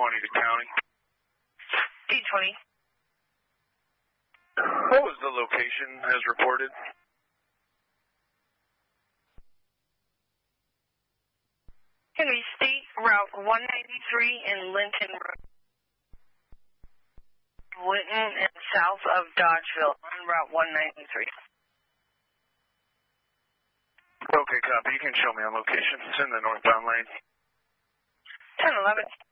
to county. D20. What was the location as reported? Henry State, Route 193 in Linton Road. Linton and south of Dodgeville on Route 193. Okay, copy. You can show me on location. It's in the northbound lane. 1011.